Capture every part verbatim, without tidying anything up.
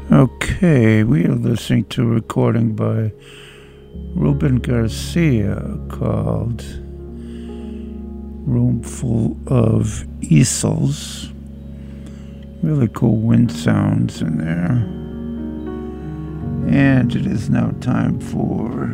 Okay, we are listening to a recording by Ruben Garcia called Room Full of Easels. Really cool wind sounds in there. And it is now time for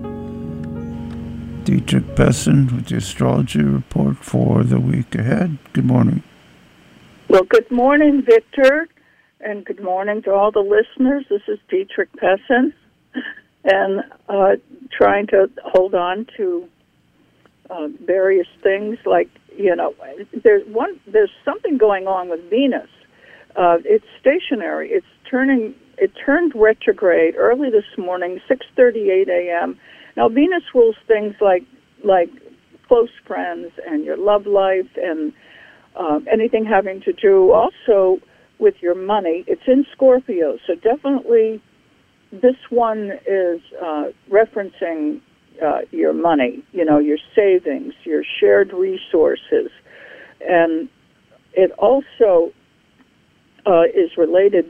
Dietrich Besson with the astrology report for the week ahead. Good morning. Well, good morning, Victor, and good morning to all the listeners. This is Dietrich Besson, and uh, trying to hold on to uh, various things like, you know, there's one. There's something going on with Venus. Uh, it's stationary. It's turning. It turned retrograde early this morning, six thirty-eight a.m. Now, Venus rules things like like close friends and your love life and uh, anything having to do also with your money. It's in Scorpio, so definitely this one is uh, referencing uh, your money, you know, your savings, your shared resources. And it also uh, is related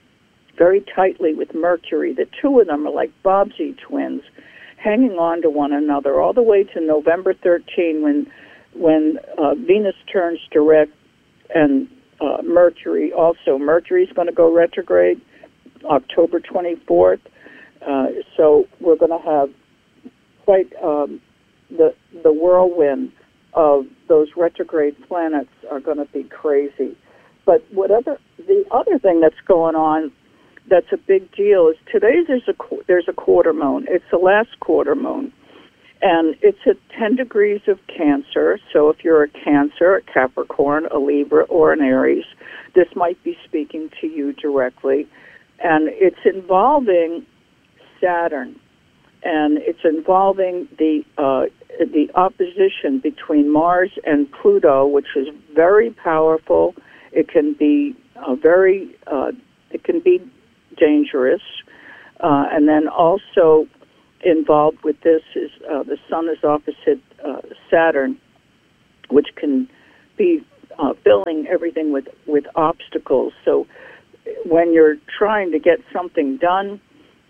very tightly with Mercury. The two of them are like Bobbsey twins, hanging on to one another all the way to November thirteenth when when uh, Venus turns direct and uh, Mercury also. Mercury's going to go retrograde October twenty-fourth. Uh, so we're going to have quite um, the the whirlwind of those retrograde planets are going to be crazy. But whatever the other thing that's going on that's a big deal is today there's a there's a quarter moon. It's the last quarter moon, and it's at ten degrees of Cancer. So if you're a Cancer, a Capricorn, a Libra, or an Aries, this might be speaking to you directly. And it's involving Saturn, and it's involving the uh, the opposition between Mars and Pluto, which is very powerful. It can be uh, very uh, it can be dangerous, uh, and then also involved with this is uh, the Sun is opposite uh, Saturn, which can be uh, filling everything with, with obstacles. So when you're trying to get something done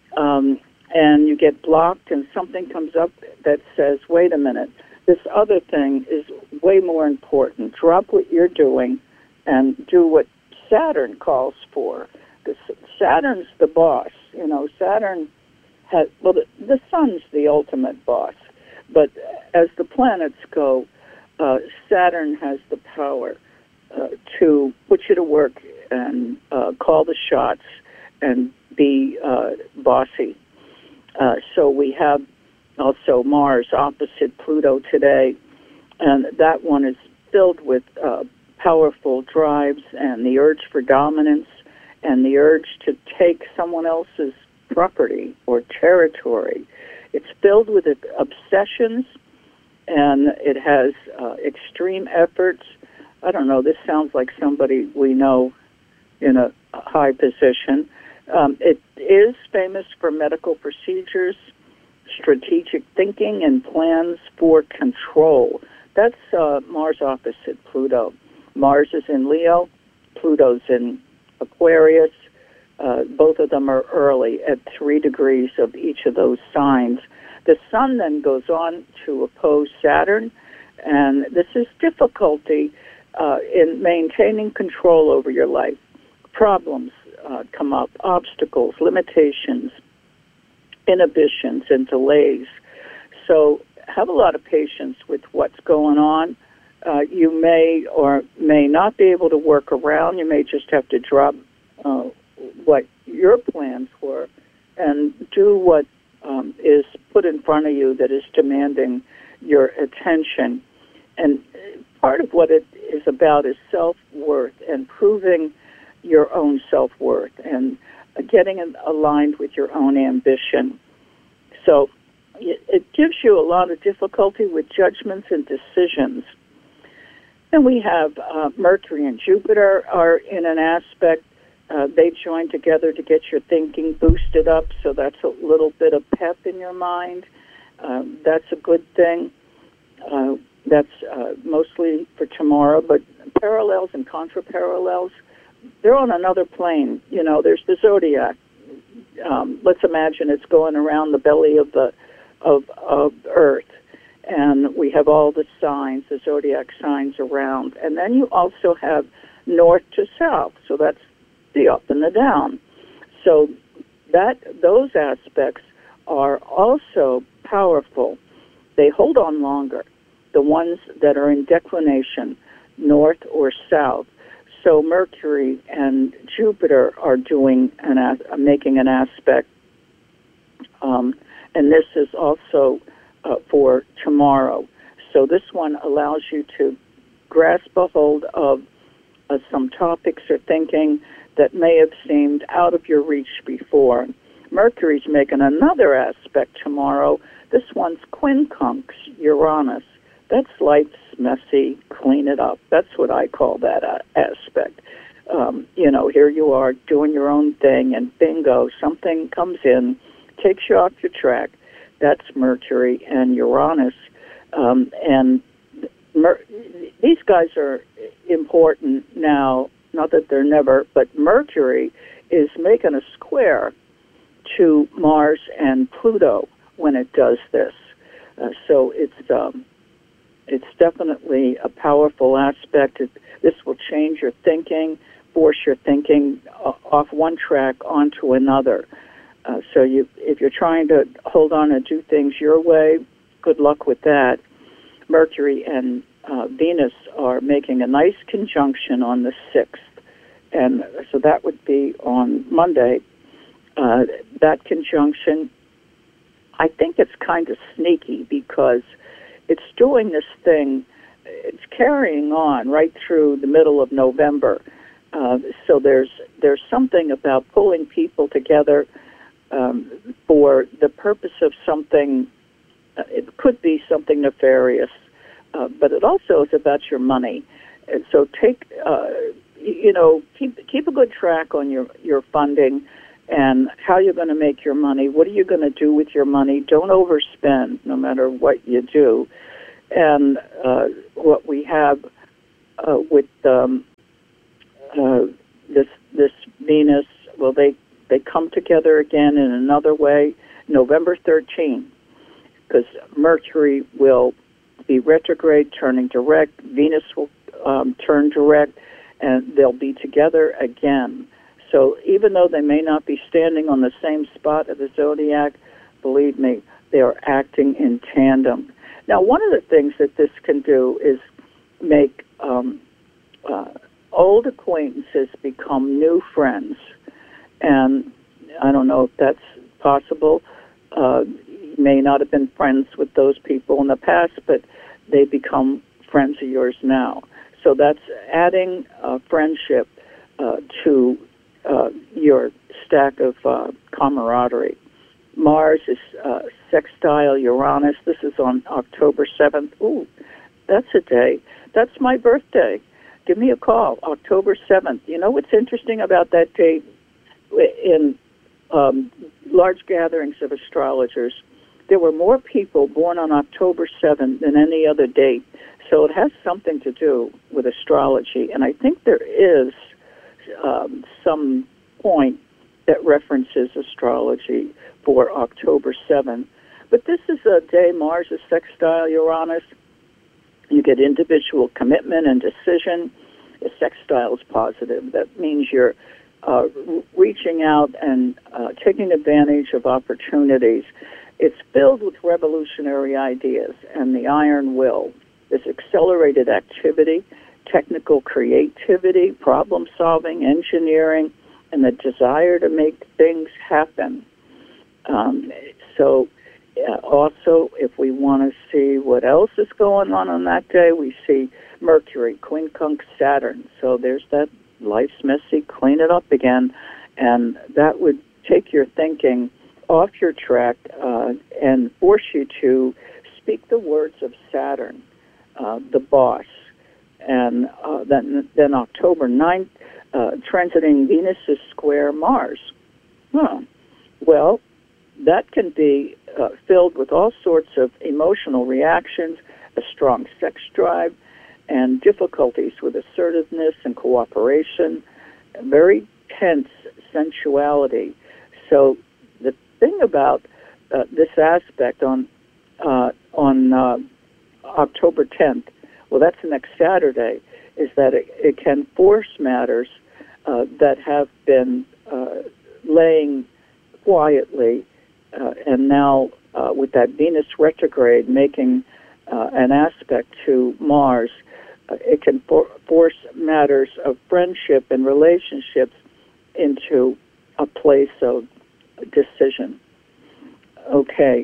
um, and you get blocked and something comes up that says, wait a minute, this other thing is way more important. Drop what you're doing and do what Saturn calls for. Because Saturn's the boss. You know, Saturn has, well, the, the Sun's the ultimate boss. But as the planets go, uh, Saturn has the power uh, to put you to work and uh, call the shots and be uh, bossy. Uh, so we have also Mars opposite Pluto today, and that one is filled with uh, powerful drives and the urge for dominance and the urge to take someone else's property or territory. It's filled with obsessions, and it has uh, extreme efforts. I don't know, this sounds like somebody we know in a high position. Um, it is famous for medical procedures, strategic thinking, and plans for control. That's uh, Mars opposite Pluto. Mars is in Leo, Pluto's in Aquarius. Uh, both of them are early at three degrees of each of those signs. The Sun then goes on to oppose Saturn, and this is difficulty uh, in maintaining control over your life. Problems uh, come up, obstacles, limitations, inhibitions, and delays. So have a lot of patience with what's going on. Uh, you may or may not be able to work around. You may just have to drop uh, what your plans were and do what um, is put in front of you that is demanding your attention. And part of what it is about is self-worth and proving your own self-worth and getting aligned with your own ambition. So it gives you a lot of difficulty with judgments and decisions. And we have uh, Mercury and Jupiter are in an aspect. Uh, they join together to get your thinking boosted up, so that's a little bit of pep in your mind. Um, that's a good thing. Uh, that's uh, mostly for tomorrow, but parallels and contraparallels they're on another plane. You know, there's the zodiac. Um, let's imagine it's going around the belly of the of of Earth, and we have all the signs, the zodiac signs around, and then you also have north to south. So that's the up and the down. So that those aspects are also powerful. They hold on longer, the ones that are in declination, north or south. So Mercury and Jupiter are doing an a, making an aspect, um, and this is also uh, for tomorrow. So this one allows you to grasp a hold of uh, some topics or thinking that may have seemed out of your reach before. Mercury's making another aspect tomorrow. This one's quincunx Uranus. That's life's messy, clean it up. That's what I call that uh, aspect. Um, you know, here you are doing your own thing, and bingo, something comes in, takes you off your track. That's Mercury and Uranus. Um, and Mer- these guys are important now, not that they're never, but Mercury is making a square to Mars and Pluto when it does this. Uh, so it's... Um, It's definitely a powerful aspect. It, this will change your thinking, force your thinking uh, off one track onto another. Uh, so you, if you're trying to hold on and do things your way, good luck with that. Mercury and uh, Venus are making a nice conjunction on the sixth. And so that would be on Monday. Uh, that conjunction, I think it's kind of sneaky because it's doing this thing, it's carrying on right through the middle of November. Uh, so there's there's something about pulling people together um, for the purpose of something. Uh, it could be something nefarious, uh, but it also is about your money. And so take, uh, you know, keep keep a good track on your, your funding and how you're going to make your money. What are you going to do with your money? Don't overspend, no matter what you do. And uh, what we have uh, with um, uh, this this Venus, well, they they come together again in another way, November thirteenth, because Mercury will be retrograde, turning direct. Venus will um, turn direct, and they'll be together again. So even though they may not be standing on the same spot of the zodiac, believe me, they are acting in tandem. Now, one of the things that this can do is make um, uh, old acquaintances become new friends. And I don't know if that's possible. Uh, you may not have been friends with those people in the past, but they become friends of yours now. So that's adding uh, friendship uh, to uh, your stack of uh, camaraderie. Mars is uh, sextile Uranus. This is on October seventh. Ooh, that's a day. That's my birthday. Give me a call, October seventh. You know what's interesting about that date? In um, large gatherings of astrologers, there were more people born on October seventh than any other date. So it has something to do with astrology. And I think there is um, some point that references astrology for October seventh. But this is a day Mars is sextile Uranus. You get individual commitment and decision. The sextile is positive. That means you're uh, reaching out and uh, taking advantage of opportunities. It's filled with revolutionary ideas and the iron will. There's accelerated activity, technical creativity, problem solving, engineering, and the desire to make things happen. Um, so uh, also, if we want to see what else is going on on that day, we see Mercury, quincunx Saturn. So there's that life's messy, clean it up again. And that would take your thinking off your track uh, and force you to speak the words of Saturn, uh, the boss. And uh, then, then October ninth, uh, transiting Venus is square Mars. Huh. Well, that can be uh, filled with all sorts of emotional reactions, a strong sex drive, and difficulties with assertiveness and cooperation. very tense sensuality. So the thing about uh, this aspect on uh, on uh, October tenth, well, that's next Saturday, is that it, it can force matters uh, that have been uh, laying quietly, uh, and now uh, with that Venus retrograde making uh, an aspect to Mars, uh, it can for- force matters of friendship and relationships into a place of decision. Okay,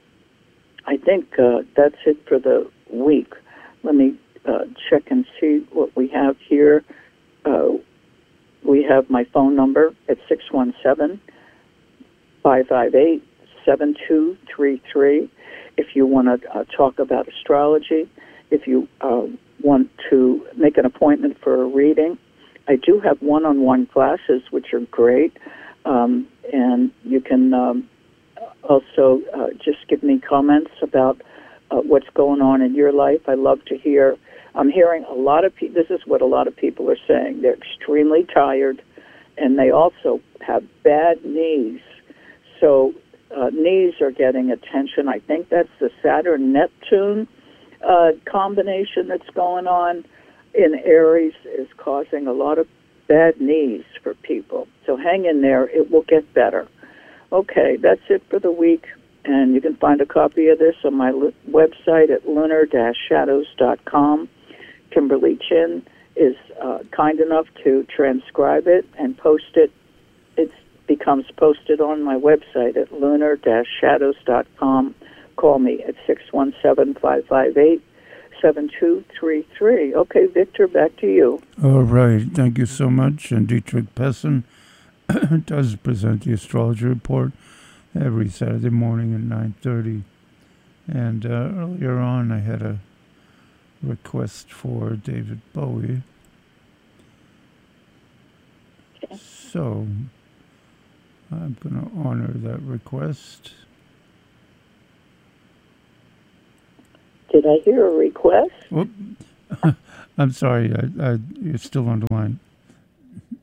I think uh, that's it for the week. Let me uh, check and see what we have here. Uh, we have my phone number at six one seven, five five eight, seven two three three. If you want to uh, talk about astrology, if you uh, want to make an appointment for a reading, I do have one-on-one classes, which are great, um, and you can um, also uh, just give me comments about uh, what's going on in your life. I love to hear. I'm hearing a lot of people, this is what a lot of people are saying. They're extremely tired, and they also have bad knees. So uh, knees are getting attention. I think that's the Saturn-Neptune uh, combination that's going on in Aries is causing a lot of bad knees for people. So hang in there. It will get better. Okay, that's it for the week. And you can find a copy of this on my li- website at lunar dash shadows dot com. Kimberly Chin is uh, kind enough to transcribe it and post it. It becomes posted on my website at lunar dash shadows dot com. Call me at six one seven, five five eight, seven two three three. Okay, Victor, back to you. All right. Thank you so much. And Dietrich Pessin does present the Astrology Report every Saturday morning at nine thirty. And uh, earlier on, I had a request for David Bowie. Okay. So I'm going to honor that request. Did I hear a request? Whoop. I'm sorry. I, I, you're still on the line.